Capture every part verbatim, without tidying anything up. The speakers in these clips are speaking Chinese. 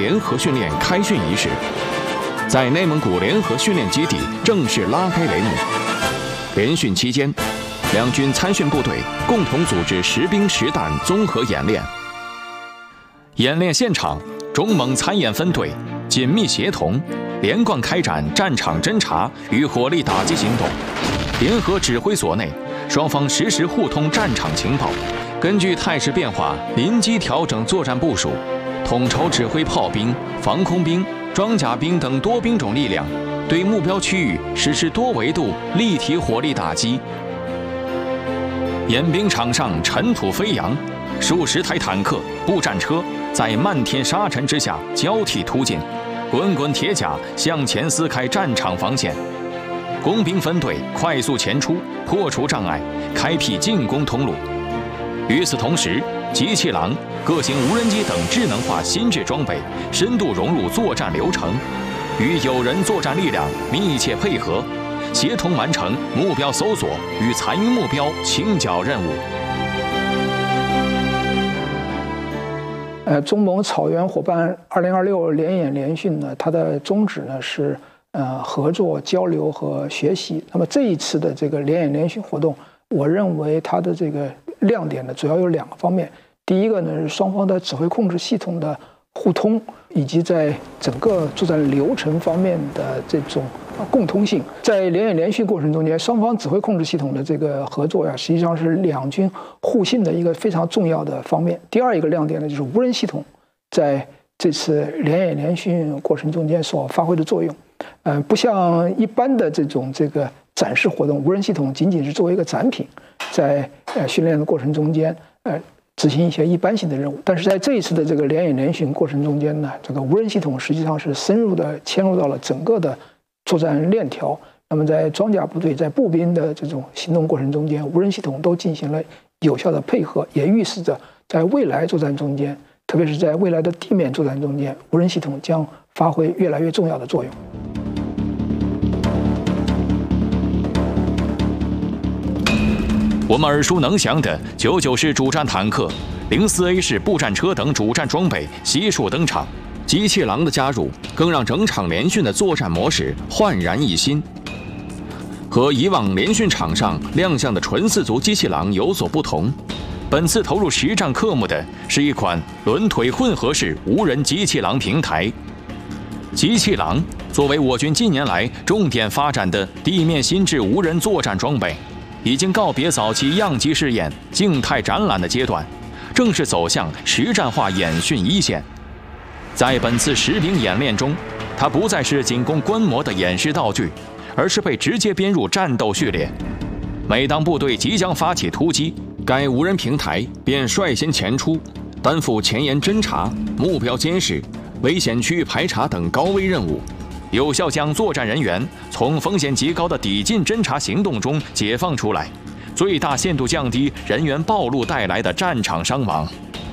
联合训练开训仪式在内蒙古联合训练基地正式拉开帷幕。联训期间，两军参训部队共同组织实兵实弹综合演练。演练现场，中蒙参演分队紧密协同，连贯开展战场侦察与火力打击行动。联合指挥所内，双方实时互通战场情报，根据态势变化临机调整作战部署，统筹指挥炮兵、防空兵、装甲兵等多兵种力量，对目标区域实施多维度立体火力打击。演兵场上尘土飞扬，数十台坦克、步战车在漫天沙尘之下交替突进，滚滚铁甲向前撕开战场防线。工兵分队快速前出，破除障碍，开辟进攻通路。与此同时，机器狼、各型无人机等智能化新制装备深度融入作战流程，与友人作战力量密切配合，协同完成目标搜索与残余目标清剿任务。 呃，中蒙草原伙伴二零二六联演联训呢，它的宗旨呢是呃合作、交流和学习。那么这一次的这个联演联训活动，我认为它的这个亮点呢，主要有两个方面。第一个呢是双方的指挥控制系统的互通，以及在整个作战流程方面的这种共通性。在联演联训过程中间，双方指挥控制系统的这个合作呀，实际上是两军互信的一个非常重要的方面。第二一个亮点呢，就是无人系统在这次联演联训过程中间所发挥的作用。嗯、呃，不像一般的这种这个展示活动，无人系统仅仅是作为一个展品，在呃训练的过程中间，呃。执行一些一般性的任务，但是在这一次的这个联演联训过程中间呢，这个无人系统实际上是深入的嵌入到了整个的作战链条。那么在装甲部队、在步兵的这种行动过程中间，无人系统都进行了有效的配合，也预示着在未来作战中间，特别是在未来的地面作战中间，无人系统将发挥越来越重要的作用。 我们耳熟能详的九九式主战坦克、零四 A 式步战车等主战装备悉数登场，机器狼的加入更让整场联训的作战模式焕然一新。和以往联训场上亮相的纯四足机器狼有所不同，本次投入实战科目的是一款轮腿混合式无人机器狼平台。机器狼作为我军近年来重点发展的地面新制无人作战装备，已经告别早期样机试验、静态展览的阶段，正式走向实战化演训一线。在本次实兵演练中，它不再是仅供观摩的演示道具，而是被直接编入战斗序列。每当部队即将发起突击，该无人平台便率先前出，担负前沿侦察、目标监视、危险区域排查等高危任务，有效将作战人员从风险极高的抵近侦察行动中解放出来，最大限度降低人员暴露带来的战场伤亡。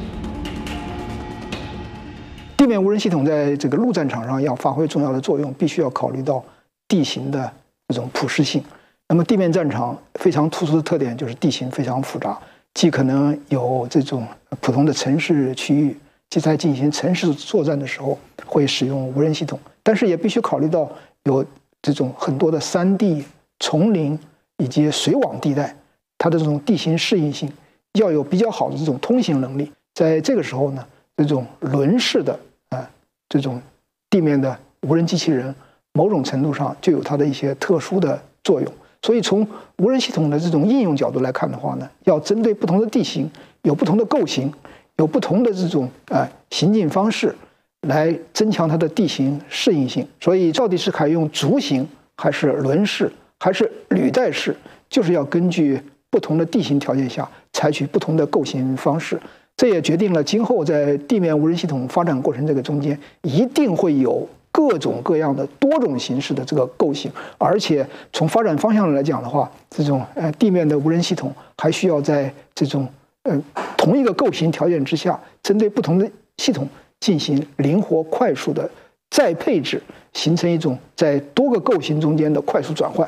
地面无人系统在这个陆战场上要发挥重要的作用，必须要考虑到地形的这种普适性。那么地面战场非常突出的特点就是地形非常复杂，既可能有这种普通的城市区域，即在进行城市作战的时候会使用无人系统，但是也必须考虑到有这种很多的山地、丛林以及水网地带，它的这种地形适应性要有比较好的这种通行能力。在这个时候呢，这种轮式的啊、呃、这种地面的无人机器人，某种程度上就有它的一些特殊的作用。所以从无人系统的这种应用角度来看的话呢，要针对不同的地形，有不同的构型，有不同的这种呃行进方式，来增强它的地形适应性。所以到底是采用竹型还是轮式还是履带式，就是要根据不同的地形条件下采取不同的构型方式。这也决定了今后在地面无人系统发展过程这个中间，一定会有各种各样的多种形式的这个构型，而且从发展方向来讲的话，这种呃地面的无人系统还需要在这种呃同一个构型条件之下，针对不同的系统进行灵活快速的再配置，形成一种在多个构型中间的快速转换。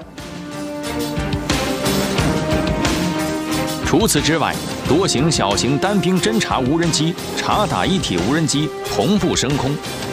除此之外，多型小型单兵侦察无人机、察打一体无人机同步升空，